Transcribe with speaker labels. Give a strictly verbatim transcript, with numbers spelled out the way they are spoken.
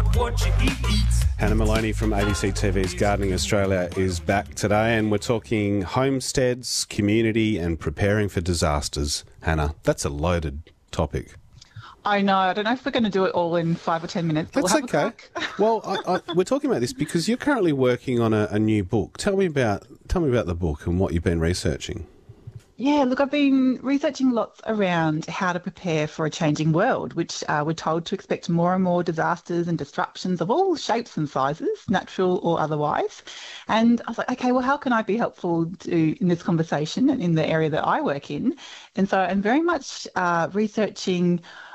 Speaker 1: what, what you eat, eats.
Speaker 2: Hannah Maloney from A B C T V's Gardening Australia is back today, and we're talking homesteads, community and preparing for disasters. Hannah, that's a loaded topic.
Speaker 3: I know. I don't know if we're going to do it all in five or ten minutes. But
Speaker 2: That's
Speaker 3: we'll have
Speaker 2: okay.
Speaker 3: A crack.
Speaker 2: Well, I, I, we're talking about this because you're currently working on a, a new book. Tell me about tell me about the book and what you've been researching.
Speaker 3: Yeah, look, I've been researching lots around how to prepare for a changing world, which uh, we're told to expect more and more disasters and disruptions of all shapes and sizes, natural or otherwise. And I was like, okay, well, how can I be helpful to, in this conversation and in the area that I work in? And so I'm very much uh, researching